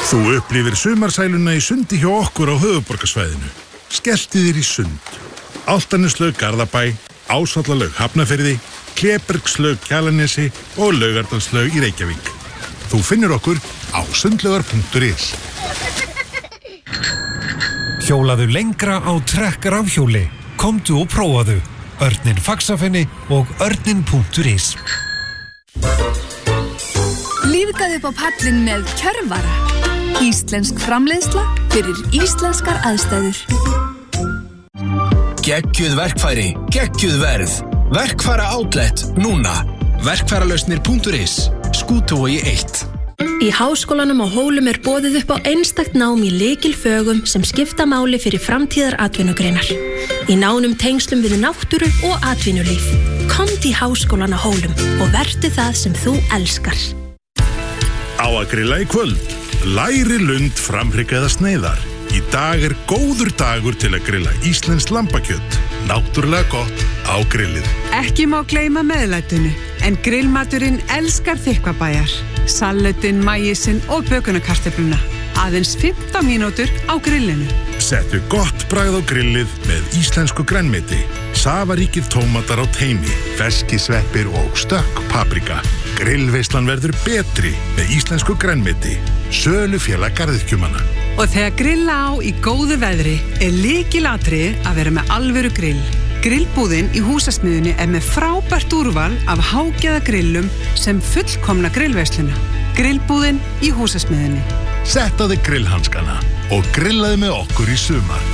Þú upplifir sumarsæluna í sundi hjá okkur á höfuðborgarsvæðinu. Skelltu þér í sund. Álftaneslaug Garðabæ, Ásvallalaug Hafnarfirði, Klébergslaug Kjalarnesi og Laugardalslaug í Reykjavík. Þú finnur okkur á sundlaugar.is. Hjólaðu lengra á trekkrafhjóli. Komdu og prófaðu. Örninn Faxafenni og örninn.is. Lífgaðu upp á pallinn með Kjörvara. Íslensk framleiðsla fyrir íslenskar aðstæður. Geggjuð verkfæri, geggjuð verð. Verkfæra outlet núna. Verkfæralausnir.is. Skútuvogi 1. Í Háskólanum á Hólum boðið upp á einstakt nám í lykilfögum sem skipta máli fyrir framtíðar atvinnugreinar. Í nánum tengslum við náttúru og atvinnulíf. Komdu í Háskólan á Hólum og vertu það sem þú elskar. Á að grilla í kvöld. Læri lund framhryggaða sneiðar. Í dag góður dagur til að grilla íslenskt lambakjöt. Náttúrulega gott á grillið. Ekki má gleyma meðlætinu, en grillmaturinn elskar þykkvabæjar. Salatinn, maísinn og bökunarkartöfluna. Aðeins 15 mínútur á grillinu. Settu gott bragð á grillið með íslensku grænmeti. Safaríkir tómatar á teimi, ferskisveppir og stökk paprika. Grillveislan verður betri með íslensku grænmeti. Sölufélag garðyrkjumanna. Og þegar grilla á í góðu veðri lykilatriði að vera með alvöru grill. Grillbúðin í húsasmiðjunni með frábært úrval af hágæða grillum sem fullkomna grillveisluna. Grillbúðin í húsasmiðjunni. Sett á þig grillhanskana og grillaðu með okkur í sumar.